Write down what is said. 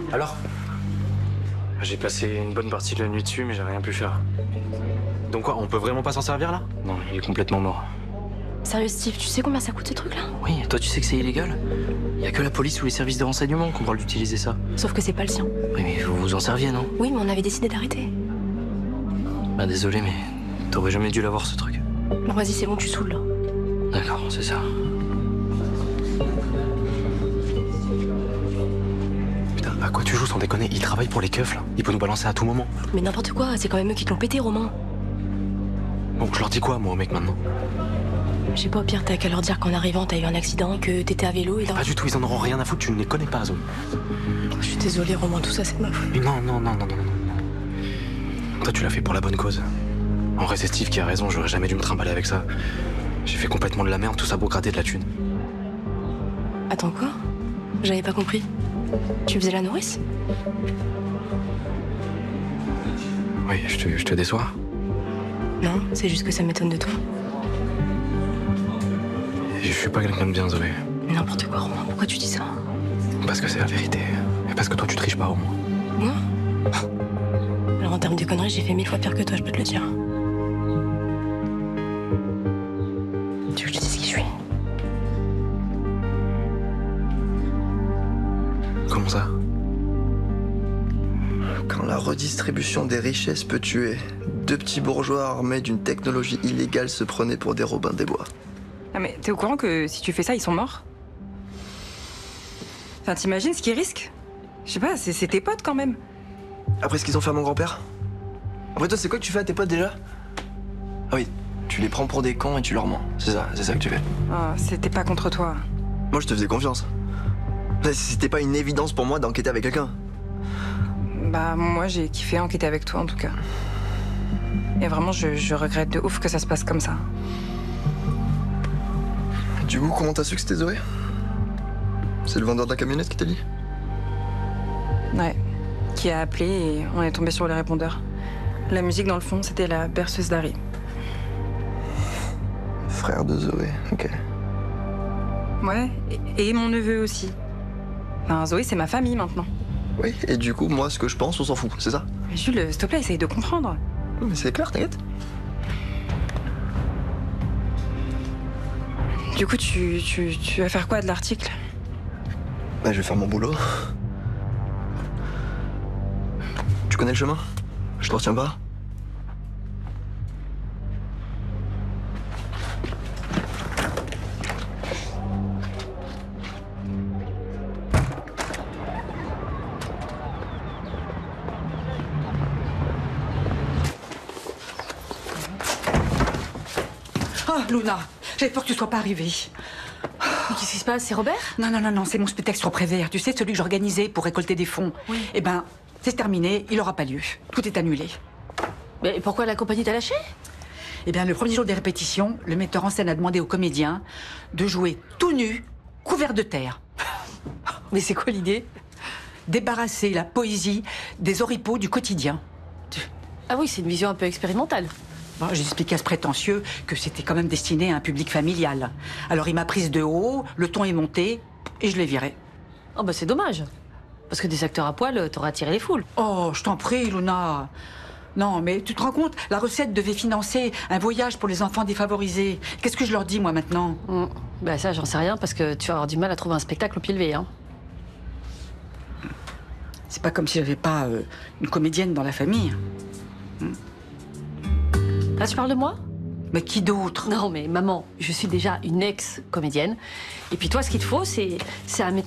Alors? J'ai passé une bonne partie de la nuit dessus, mais j'ai rien pu faire. Donc quoi, on peut vraiment pas s'en servir là? Non, il est complètement mort. Sérieux, Steve, tu sais combien ça coûte ce truc-là? Oui, toi tu sais que c'est illégal? Y a que la police ou les services de renseignement qui ont le droit d'utiliser ça. Sauf que c'est pas le sien. Oui, mais vous vous en serviez, non? Oui, mais on avait décidé d'arrêter. Bah désolé, mais t'aurais jamais dû l'avoir ce truc. Bon, vas-y, c'est bon, tu saoules là. D'accord, c'est ça. Putain, à quoi tu joues sans déconner? Il travaille pour les keufs là. Il peut nous balancer à tout moment. Mais n'importe quoi, c'est quand même eux qui te l'ont pété, Romain. Bon, je leur dis quoi, moi, au mec, maintenant? Je sais pas, au pire, t'as qu'à leur dire qu'en arrivant, t'as eu un accident, que t'étais à vélo et là... Pas du tout, ils en auront rien à foutre, tu ne les connais pas, Zoé. Je suis désolée, Romain, tout ça, c'est de ma faute. Mais non. Toi, tu l'as fait pour la bonne cause. En vrai, c'est Steve qui a raison, j'aurais jamais dû me trimballer avec ça. J'ai fait complètement de la merde, tout ça pour gratter de la thune. Attends, quoi? J'avais pas compris. Tu faisais la nourrice? Oui, je te déçois. Non, c'est juste que ça m'étonne de toi. Je suis pas quelqu'un de bien, Zoé. N'importe quoi, Romain, pourquoi tu dis ça? Parce que c'est la vérité. Et parce que toi, tu triches pas, au moins. Moi? Alors en termes de conneries, j'ai fait 1000 fois pire que toi, je peux te le dire. Tu veux que je te dise qui je suis? Comment ça? Quand la redistribution des richesses peut tuer, deux petits bourgeois armés d'une technologie illégale se prenaient pour des Robins des Bois. Ah mais t'es au courant que si tu fais ça, ils sont morts? Enfin, t'imagines ce qu'ils risquent? Je sais pas, c'est tes potes quand même. Après ce qu'ils ont fait à mon grand-père? Après toi, c'est quoi que tu fais à tes potes déjà? Ah oui, tu les prends pour des cons et tu leur mens. C'est ça que tu fais. Oh, c'était pas contre toi. Moi, je te faisais confiance. C'était pas une évidence pour moi d'enquêter avec quelqu'un. Bah, moi, j'ai kiffé enquêter avec toi, en tout cas. Et vraiment, je regrette de ouf que ça se passe comme ça. Du coup, comment t'as su que c'était Zoé? C'est le vendeur de la camionnette qui t'a dit? Ouais. Qui a appelé et on est tombé sur les répondeurs. La musique, dans le fond, c'était la berceuse d'Harry. Frère de Zoé, ok. Ouais, et mon neveu aussi. Enfin, Zoé, c'est ma famille maintenant. Oui, et du coup, moi, ce que je pense, on s'en fout, c'est ça? Mais Jules, s'il te plaît, essaye de comprendre. Mais c'est clair, t'inquiète. Du coup, tu vas faire quoi de l'article? Bah, je vais faire mon boulot. Tu connais le chemin? Je te retiens pas? Oh, Luna, j'avais peur que tu sois pas arrivée. Mais qu'est-ce qui se passe? C'est Robert? Non, c'est mon spectacle sur Prévert. Tu sais, celui que j'organisais pour récolter des fonds. Oui. Eh ben, c'est terminé, il n'aura pas lieu. Tout est annulé. Mais pourquoi la compagnie t'a lâché? Eh bien, le premier jour des répétitions, le metteur en scène a demandé aux comédiens de jouer tout nus, couverts de terre. Mais c'est quoi l'idée? Débarrasser la poésie des oripeaux du quotidien. Ah oui, c'est une vision un peu expérimentale. Bon, j'ai expliqué à ce prétentieux que c'était quand même destiné à un public familial. Alors il m'a prise de haut, le ton est monté, et je l'ai viré. Oh bah c'est dommage. Parce que des acteurs à poil, t'aurais attiré les foules. Oh, je t'en prie, Luna. Non, mais tu te rends compte, la recette devait financer un voyage pour les enfants défavorisés. Qu'est-ce que je leur dis, moi, maintenant? Bah ça, j'en sais rien, parce que tu vas avoir du mal à trouver un spectacle au pied levé, hein. C'est pas comme si j'avais pas une comédienne dans la famille. Là, tu parles de moi? Mais qui d'autre? Non, mais maman, je suis déjà une ex-comédienne. Et puis toi, ce qu'il te faut, c'est un metteur